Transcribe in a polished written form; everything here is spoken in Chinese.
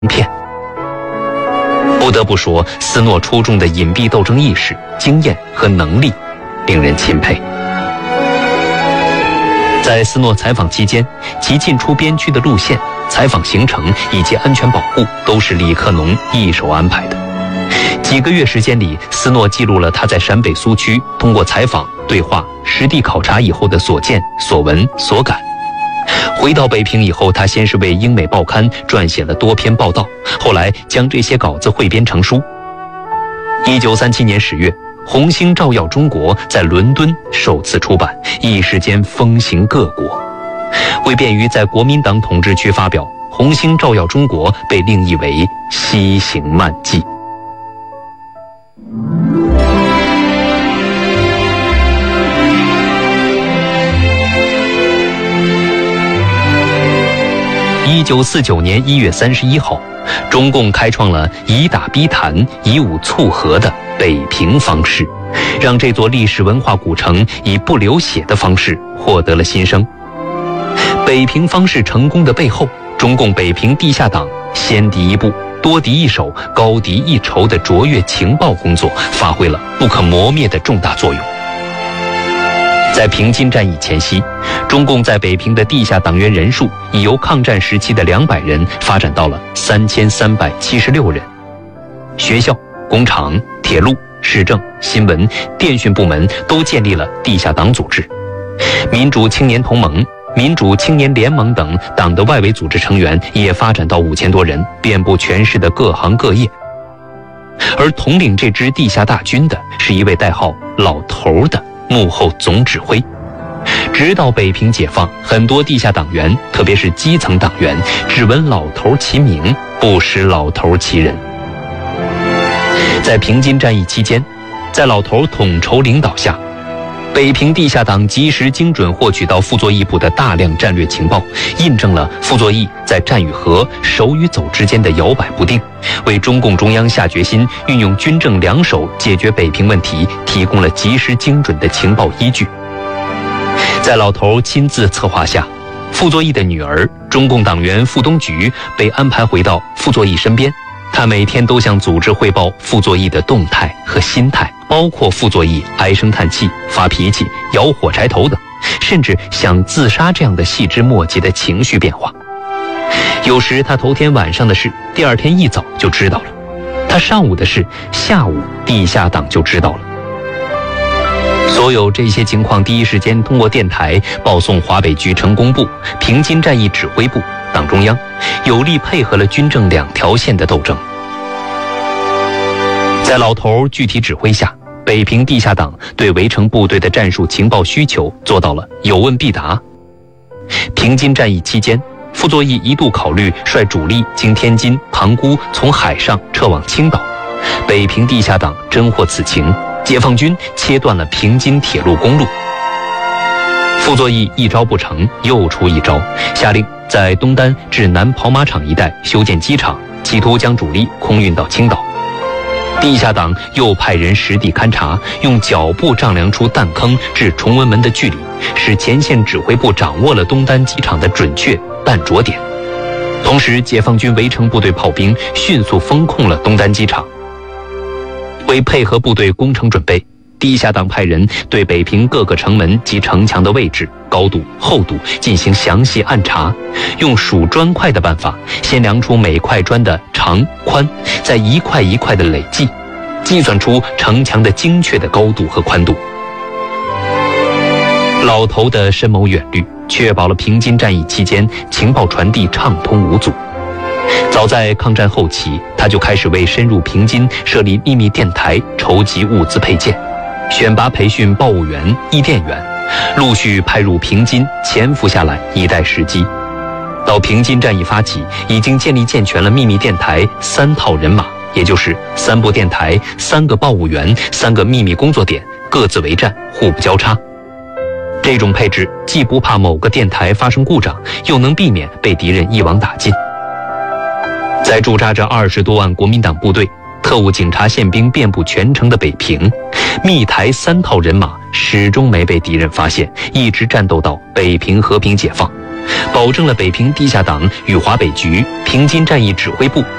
骗。不得不说，斯诺出众的隐蔽斗争意识、经验和能力令人钦佩。在斯诺采访期间，其进出边区的路线、采访行程以及安全保护都是李克农一手安排的。几个月时间里，斯诺记录了他在陕北苏区通过采访、对话、实地考察以后的所见、所闻、所感。回到北平以后，他先是为英美报刊撰写了多篇报道，后来将这些稿子汇编成书。1937年10月，《红星照耀中国》在伦敦首次出版，一时间风行各国。为便于在国民党统治区发表，《红星照耀中国》被另译为《西行漫记》。1949年1月31号，中共开创了以打逼谈、以武促和的北平方式，让这座历史文化古城以不流血的方式获得了新生。北平方式成功的背后，中共北平地下党先敌一步、多敌一手、高敌一筹的卓越情报工作发挥了不可磨灭的重大作用。在平津战役前夕，中共在北平的地下党员人数已由抗战时期的200人发展到了3376人。学校、工厂、铁路、市政、新闻、电讯部门都建立了地下党组织。民主青年同盟、民主青年联盟等党的外围组织成员也发展到5000多人，遍布全市的各行各业。而统领这支地下大军的是一位代号老头的幕后总指挥。直到北平解放，很多地下党员，特别是基层党员，只闻老头其名，不识老头其人。在平津战役期间，在老头统筹领导下，北平地下党及时精准获取到傅作义部的大量战略情报，印证了傅作义在战与和、守与走之间的摇摆不定，为中共中央下决心运用军政两手解决北平问题提供了及时精准的情报依据。在老头亲自策划下，傅作义的女儿中共党员傅东菊被安排回到傅作义身边，他每天都向组织汇报傅作义的动态和心态，包括傅作义唉声叹气、发脾气、摇火柴头等，甚至想自杀这样的细枝末节的情绪变化。有时他头天晚上的事，第二天一早就知道了；他上午的事，下午地下党就知道了。所有这些情况第一时间通过电台报送华北局成工部、平津战役指挥部、党中央，有力配合了军政两条线的斗争。在老头具体指挥下，北平地下党对围城部队的战术情报需求做到了有问必答。平津战役期间，傅作义一度考虑率主力经天津、塘沽从海上撤往青岛，北平地下党侦获此情，解放军切断了平津铁路公路。傅作义一招不成，又出一招，下令在东单至南跑马场一带修建机场，企图将主力空运到青岛。地下党又派人实地勘察，用脚步丈量出弹坑至崇文门的距离，使前线指挥部掌握了东单机场的准确弹着点。同时，解放军围城部队炮兵迅速封控了东单机场。为配合部队攻城准备，地下党派人对北平各个城门及城墙的位置、高度、厚度进行详细暗查，用数砖块的办法，先量出每块砖的长宽，再一块一块的累计，计算出城墙的精确的高度和宽度。老头的深谋远虑，确保了平津战役期间情报传递畅通无阻。早在抗战后期，他就开始为深入平津设立秘密电台筹集物资配件，选拔培训报务员、译电员，陆续派入平津潜伏下来，以待时机。到平津战役发起，已经建立健全了秘密电台3套人马，也就是3部电台、3个报务员、3个秘密工作点，各自为战，互不交叉。这种配置既不怕某个电台发生故障，又能避免被敌人一网打尽。在驻扎着20多万国民党部队、特务警察宪兵遍布全城的北平，密台3套人马始终没被敌人发现，一直战斗到北平和平解放。 保证了北平地下党与华北局、平津战役指挥部